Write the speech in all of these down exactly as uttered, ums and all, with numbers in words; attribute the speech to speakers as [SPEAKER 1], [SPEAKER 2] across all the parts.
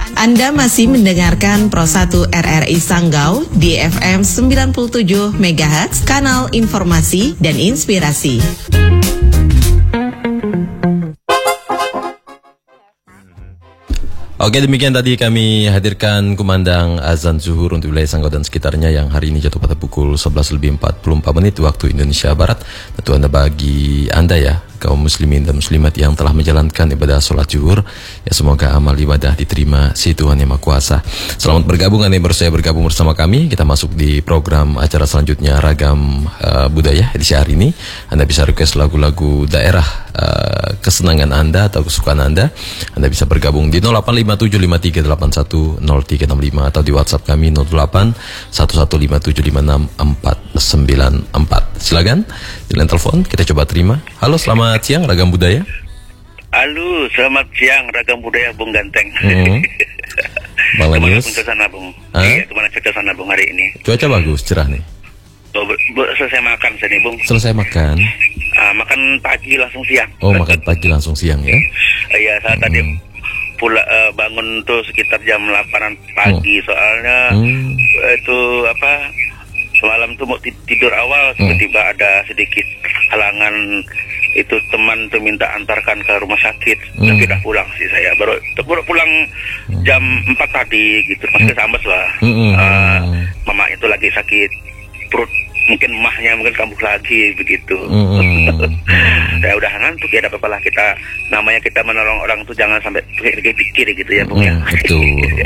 [SPEAKER 1] Anda masih mendengarkan Pro satu R R I Sanggau di F M sembilan puluh tujuh megahertz, kanal informasi dan inspirasi.
[SPEAKER 2] Oke, demikian tadi kami hadirkan kumandang azan zuhur untuk wilayah Sanggau dan sekitarnya yang hari ini jatuh pada pukul sebelas lebih empat puluh empat menit waktu Indonesia Barat. Tentu Anda bagi Anda ya, kaum muslimin dan muslimat yang telah menjalankan ibadah sholat zuhur, ya semoga amal ibadah diterima si Tuhan Yang Maha Kuasa. Selamat bergabung Anda yang baru saya bergabung bersama kami. Kita masuk di program acara selanjutnya, Ragam uh, Budaya edisi hari ini. Anda bisa request lagu-lagu daerah uh, kesenangan Anda atau kesukaan Anda. Anda bisa bergabung di nol delapan lima tujuh lima tiga delapan satu nol tiga enam lima atau di WhatsApp kami nol delapan satu satu lima tujuh lima enam empat sembilan empat. Silakan di line telepon kita coba terima. Halo, selamat siang Ragam Budaya.
[SPEAKER 3] Halo, selamat siang Ragam Budaya Bung Ganteng.
[SPEAKER 2] Mm-hmm. Bang
[SPEAKER 3] Kemana
[SPEAKER 2] Lanius?
[SPEAKER 3] pun ke sana Bung.
[SPEAKER 2] Hah?
[SPEAKER 3] Iya, kemana ke sana Bung hari ini?
[SPEAKER 2] Cuaca bagus, cerah nih.
[SPEAKER 3] Oh, ber- ber- selesai makan sini Bung.
[SPEAKER 2] Selesai makan.
[SPEAKER 3] Ah, makan pagi langsung siang.
[SPEAKER 2] Oh, makan pagi langsung siang ya.
[SPEAKER 3] Iya, saya
[SPEAKER 2] Hmm.
[SPEAKER 3] tadi pula uh, bangun tuh sekitar jam delapan pagi, soalnya
[SPEAKER 2] Hmm.
[SPEAKER 3] uh, itu apa? Semalam tuh mau ti- tidur awal, tiba-tiba ada sedikit halangan. Itu teman tuh minta antarkan ke rumah sakit,
[SPEAKER 2] Hmm.
[SPEAKER 3] tapi udah pulang sih saya. Baru baru pulang jam empat tadi gitu, masih sambas lah.
[SPEAKER 2] Hmm.
[SPEAKER 3] Uh, mama itu lagi sakit perut, mungkin emahnya mungkin kambuh lagi begitu.
[SPEAKER 2] Hmm.
[SPEAKER 3] Saya udah ngantuk ya, ada apa-apa lah, kita namanya kita menolong orang tuh jangan sampai pikir-pikir gitu ya Bung ya.
[SPEAKER 2] Hmm, betul.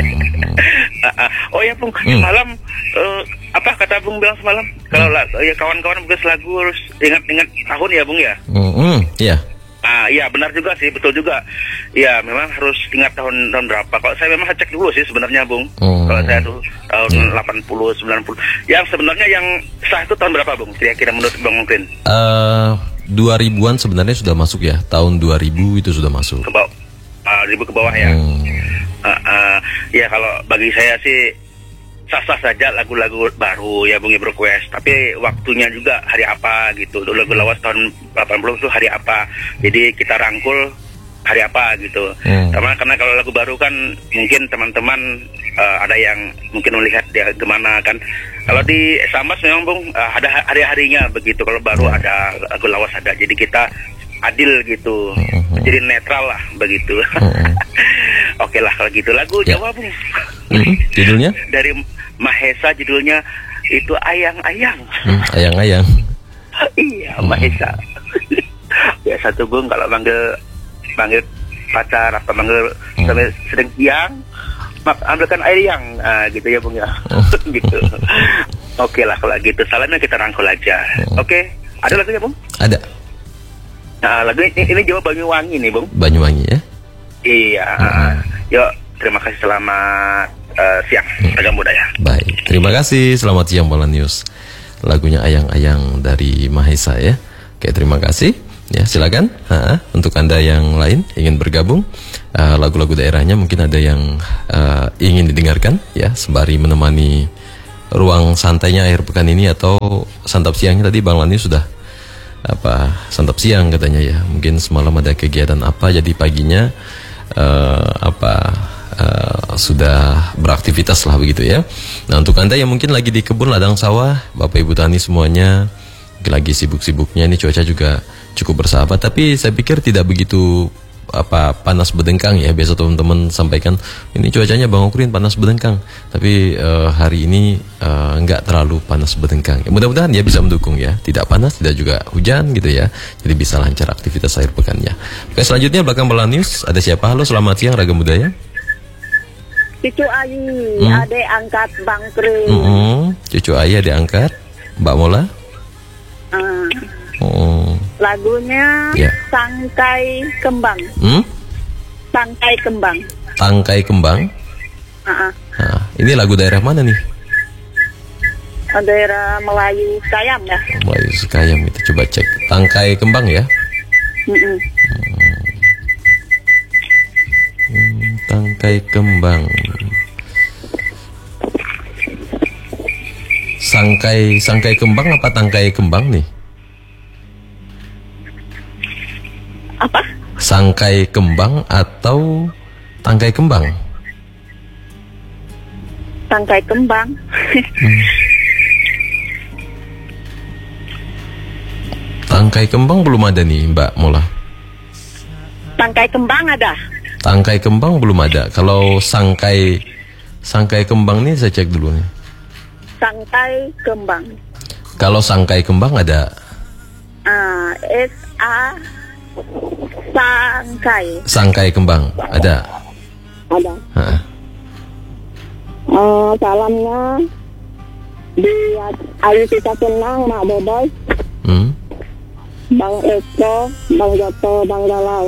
[SPEAKER 3] Ah, ah. Oh ya Bung,
[SPEAKER 2] Hmm.
[SPEAKER 3] semalam eh, apa kata Bung bilang semalam? Kalau la- ya kawan-kawan bekas lagu harus ingat-ingat tahun ya Bung ya.
[SPEAKER 2] Hmm, iya.
[SPEAKER 3] Ah iya benar juga sih, betul juga. Ya memang harus ingat tahun tahun berapa. Kalau saya memang cek dulu sih sebenarnya Bung.
[SPEAKER 2] Hmm.
[SPEAKER 3] Kalau saya tuh tahun delapan puluh sembilan puluh. Yang sebenarnya yang sah itu tahun berapa Bung? Kira-kira menurut Bang mungkin
[SPEAKER 2] Eh, dua ribuan sebenarnya sudah masuk ya. Tahun dua ribu itu sudah masuk.
[SPEAKER 3] ke bawah. Ah, ribu ke bawah ya.
[SPEAKER 2] Hmm.
[SPEAKER 3] Ah, ah. Ya kalau bagi saya sih sah-sah saja lagu-lagu baru ya Bung ya, request, tapi waktunya juga hari apa gitu. Dulu lagu lawas tahun delapan puluh itu hari apa, jadi kita rangkul hari apa gitu.
[SPEAKER 2] Hmm.
[SPEAKER 3] Karena karena kalau lagu baru kan mungkin teman-teman uh, ada yang mungkin melihat dia gimana kan. Kalau di Sambas memang Bung uh, ada hari-harinya begitu. Kalau baru
[SPEAKER 2] Hmm.
[SPEAKER 3] ada lagu lawas ada, jadi kita adil gitu.
[SPEAKER 2] Hmm.
[SPEAKER 3] Jadi netral lah begitu.
[SPEAKER 2] Hmm.
[SPEAKER 3] Oke lah kalau gitu, lagu
[SPEAKER 2] Ya.
[SPEAKER 3] Jawa Bung.
[SPEAKER 2] Hmm, judulnya?
[SPEAKER 3] Dari Mahesa, judulnya itu Ayang-Ayang.
[SPEAKER 2] Hmm, ayang-ayang.
[SPEAKER 3] Iya, Mahesa. Biasa tuh Bung kalau manggil manggil pacar apa manggil
[SPEAKER 2] Hmm.
[SPEAKER 3] sampai sedang siang, mak ambilkan air yang ah, gitu ya Bung ya. Gitu. Oke lah kalau gitu, salamnya kita rangkul aja. Oke, ada lagunya Bung?
[SPEAKER 2] Ada.
[SPEAKER 3] Nah, lagu ini, ini Jawa Banyuwangi nih Bung.
[SPEAKER 2] Banyuwangi ya.
[SPEAKER 3] Iya.
[SPEAKER 2] Hmm.
[SPEAKER 3] Yuk, terima kasih, selamat uh, siang Ragam Budaya.
[SPEAKER 2] Baik, terima kasih. Selamat siang Bang Lanius. Lagunya Ayang-Ayang dari Mahesa ya. Oke, terima kasih. Ya, silakan. Ha, untuk Anda yang lain ingin bergabung, uh, lagu-lagu daerahnya mungkin ada yang uh, ingin didengarkan ya, sembari menemani ruang santainya akhir pekan ini atau santap siangnya. Tadi Bang Lanius sudah apa santap siang katanya ya. Mungkin semalam ada kegiatan apa, jadi paginya uh, apa Uh, sudah beraktivitas lah begitu ya. Nah untuk Anda yang mungkin lagi di kebun ladang sawah, Bapak Ibu Tani semuanya lagi sibuk-sibuknya, ini cuaca juga cukup bersahabat, tapi saya pikir tidak begitu apa panas berdengkang ya. Biasa teman-teman sampaikan ini cuacanya Bang Okrin panas berdengkang, tapi uh, hari ini uh, enggak terlalu panas berdengkang ya. Mudah-mudahan ya bisa mendukung ya, tidak panas tidak juga hujan gitu ya, jadi bisa lancar aktivitas akhir pekannya. Oke, selanjutnya belakang Bang Lanius ada siapa? Halo, selamat siang Ragam Budaya.
[SPEAKER 4] Cucu Ayi,
[SPEAKER 2] Hmm.
[SPEAKER 4] adek angkat Bang Kris.
[SPEAKER 2] Mm-mm. Cucu ayah diangkat, Mbak Mola.
[SPEAKER 4] Uh,
[SPEAKER 2] Oh.
[SPEAKER 4] lagunya
[SPEAKER 2] Ya.
[SPEAKER 4] Tangkai Kembang.
[SPEAKER 2] Hmm?
[SPEAKER 4] Tangkai Kembang.
[SPEAKER 2] Tangkai Kembang.
[SPEAKER 4] Uh-uh.
[SPEAKER 2] Nah, ini lagu daerah mana nih?
[SPEAKER 4] Daerah Melayu Kayam ya.
[SPEAKER 2] Melayu Sekayam itu, coba cek. Tangkai Kembang ya.
[SPEAKER 4] Mm-mm.
[SPEAKER 2] Hmm, Tangkai Kembang. Sangkai Sangkai Kembang apa Tangkai Kembang nih?
[SPEAKER 4] Apa?
[SPEAKER 2] Sangkai Kembang atau Tangkai Kembang?
[SPEAKER 4] Tangkai kembang.
[SPEAKER 2] Tangkai kembang belum ada nih Mbak Mola.
[SPEAKER 4] Tangkai kembang ada.
[SPEAKER 2] Tangkai kembang belum ada. Kalau sangkai sangkai kembang nih saya cek dulu nih.
[SPEAKER 4] Tangkai kembang.
[SPEAKER 2] Kalau sangkai kembang ada.
[SPEAKER 4] Ah, S A Sangkai.
[SPEAKER 2] Sangkai kembang ada.
[SPEAKER 4] Ada.
[SPEAKER 2] Ha.
[SPEAKER 4] Uh, salamnya buat Ayu Kita Senang, Mak Boboy,
[SPEAKER 2] Hmm.
[SPEAKER 4] Bang Eko, Bang Joto, Bang Galau.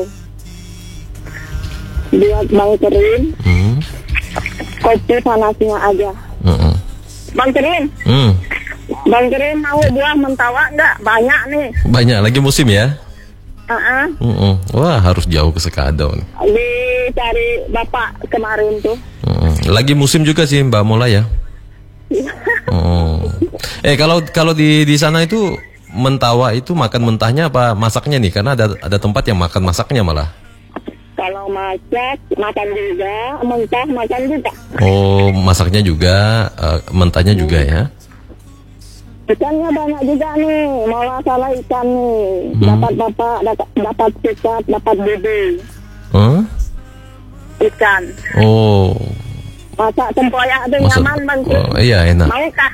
[SPEAKER 4] Buat Bang Kerin,
[SPEAKER 2] Hmm.
[SPEAKER 4] kopi panasnya aja.
[SPEAKER 2] Hmm.
[SPEAKER 4] Bang Kerin,
[SPEAKER 2] Hmm.
[SPEAKER 4] Bang Kerin mau buah mentawa enggak? Banyak nih.
[SPEAKER 2] Banyak lagi musim ya.
[SPEAKER 4] Uh-uh.
[SPEAKER 2] Hmm. Wah harus jauh ke Sekadau nih.
[SPEAKER 4] Dicari bapak kemarin tuh.
[SPEAKER 2] Hmm. Lagi musim juga sih Mbak Mola ya. Oh. Eh kalau kalau di di sana itu mentawa itu makan mentahnya apa masaknya nih? Karena ada ada tempat yang makan masaknya malah.
[SPEAKER 4] Kalau masak makan juga, mentah makan juga.
[SPEAKER 2] Oh masaknya juga, uh, mentahnya juga ya.
[SPEAKER 4] Ikannya banyak juga nih, malah salah ikan nih.
[SPEAKER 2] Hmm.
[SPEAKER 4] Dapat bapak, dapat dapat sikat, dapat bibi.
[SPEAKER 2] Huh?
[SPEAKER 4] Ikan.
[SPEAKER 2] Oh.
[SPEAKER 4] Masak tempoyak itu
[SPEAKER 2] Masak-
[SPEAKER 4] nyaman Bang.
[SPEAKER 2] oh, iya enak.
[SPEAKER 4] Mau kah?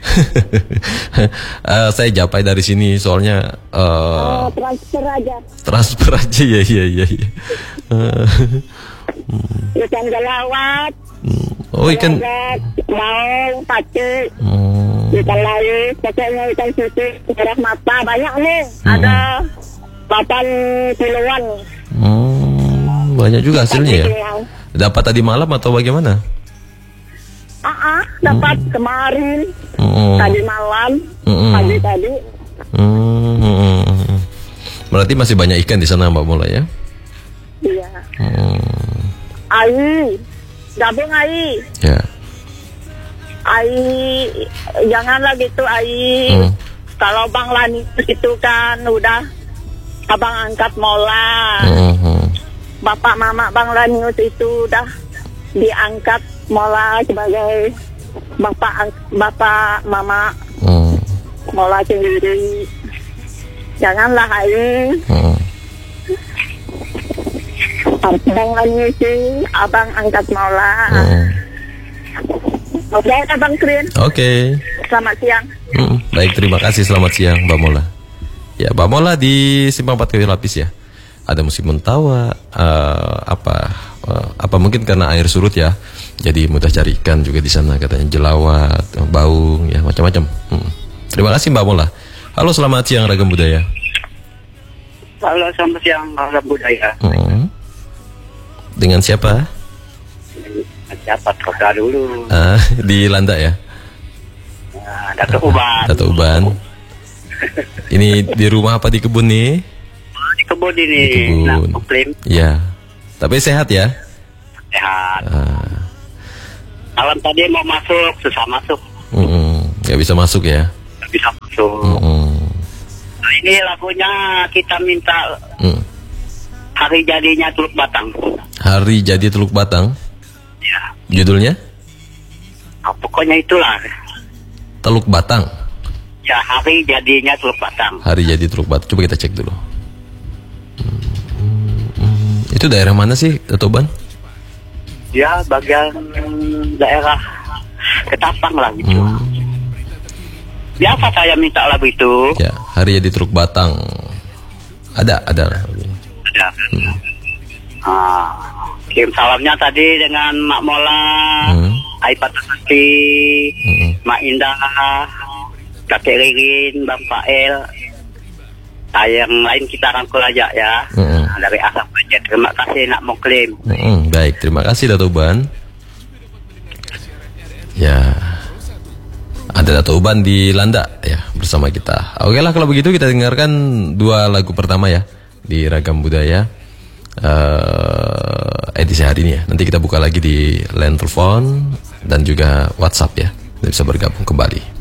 [SPEAKER 2] Eh, saya japai dari sini soalnya uh,
[SPEAKER 4] Oh, transfer aja.
[SPEAKER 2] transfer aja ya ya ya. ya. Eh,
[SPEAKER 4] Ikan gelawat,
[SPEAKER 2] oh ikan.
[SPEAKER 4] gelawat, maung, pace,
[SPEAKER 2] Oh.
[SPEAKER 4] ikan laut, pokoknya ikan susu, merah mata, banyak nih.
[SPEAKER 2] Hmm.
[SPEAKER 4] Ada delapan kiloan.
[SPEAKER 2] Hmm, banyak juga hasilnya ya. Dapat tadi malam atau bagaimana?
[SPEAKER 4] Ah, ah, dapat kemarin,
[SPEAKER 2] Hmm.
[SPEAKER 4] tadi malam,
[SPEAKER 2] Hmm.
[SPEAKER 4] pagi tadi.
[SPEAKER 2] Hmm. Berarti masih banyak ikan di sana Mbak Mola ya?
[SPEAKER 4] Iya.
[SPEAKER 2] Hmm.
[SPEAKER 4] Ai, gabung Ai.
[SPEAKER 2] Ya.
[SPEAKER 4] Ai, janganlah gitu Ai.
[SPEAKER 2] Hmm.
[SPEAKER 4] Kalau Bang Lani itu kan udah abang angkat Mola.
[SPEAKER 2] Hmm.
[SPEAKER 4] Bapak mama Bang Lanius itu udah diangkat Mola sebagai bapak ang- bapak mama
[SPEAKER 2] Hmm.
[SPEAKER 4] Mola sendiri. Janganlah Ai.
[SPEAKER 2] Hmm.
[SPEAKER 4] Bang Lanius sih abang angkat Mola.
[SPEAKER 2] Hmm.
[SPEAKER 4] Oke, Abang Krin.
[SPEAKER 2] Oke.
[SPEAKER 4] Selamat siang.
[SPEAKER 2] Hmm, baik, terima kasih. Selamat siang, Mbak Mola. Ya, Mbak Mola di Simpang empat Kayu Lapis ya. Ada musim mentawa, eh, apa, eh, apa mungkin karena air surut ya. Jadi mudah cari ikan juga di sana katanya jelawat, baung, ya macam-macam. Hmm. Terima kasih Mbak Mola. Halo, selamat siang Ragam Budaya.
[SPEAKER 3] Halo, selamat siang Ragam Budaya.
[SPEAKER 2] Hmm. Dengan siapa?
[SPEAKER 3] Siapa Roda dulu?
[SPEAKER 2] Ah, di Landak ya.
[SPEAKER 3] Nah, Dato' Uban.
[SPEAKER 2] Dato' Uban. Ini di rumah apa di kebun nih?
[SPEAKER 3] Di kebun ini.
[SPEAKER 2] Di kebun.
[SPEAKER 3] Nah, muklim.
[SPEAKER 2] Ya. Tapi sehat ya?
[SPEAKER 3] Sehat.
[SPEAKER 2] Ah.
[SPEAKER 3] Malam tadi mau masuk, susah masuk.
[SPEAKER 2] Mm-mm. Gak bisa masuk ya?
[SPEAKER 3] Nggak bisa masuk.
[SPEAKER 2] Mm-mm.
[SPEAKER 3] Nah, ini lagunya kita minta
[SPEAKER 2] Mm.
[SPEAKER 3] hari jadinya Teluk Batang.
[SPEAKER 2] Hari jadi Teluk Batang.
[SPEAKER 3] Ya.
[SPEAKER 2] Judulnya?
[SPEAKER 3] Nah, pokoknya itulah.
[SPEAKER 2] Teluk Batang.
[SPEAKER 3] Ya, hari jadinya Teluk Batang.
[SPEAKER 2] Hari jadi Teluk Batang. Coba kita cek dulu. Hmm, hmm, hmm. Itu daerah mana sih, Dato' Ban?
[SPEAKER 3] Ya, bagian daerah Ketapang lah gitu.
[SPEAKER 2] Hmm.
[SPEAKER 3] Biasa saya minta lagu itu.
[SPEAKER 2] Ya, hari jadi Teluk Batang. Ada, ada.
[SPEAKER 3] Ada. Ah, kirim salamnya tadi dengan Mak Mola,
[SPEAKER 2] Hmm.
[SPEAKER 3] Aipat Hati,
[SPEAKER 2] Hmm.
[SPEAKER 3] Mak Indah, Kakek Ririn, Bang Fael. Ah, yang lain kita rangkul aja ya.
[SPEAKER 2] Hmm.
[SPEAKER 3] Nah, dari Asap aja. Terima kasih nak muklim.
[SPEAKER 2] Hmm, baik, terima kasih Dato' Ban. Ya, ada Dato' Ban di Landak ya bersama kita. Oke lah kalau begitu kita dengarkan dua lagu pertama ya di Ragam Budaya uh, edisi hari ini ya. Nanti kita buka lagi di line telepon dan juga WhatsApp ya. Kita bisa bergabung kembali.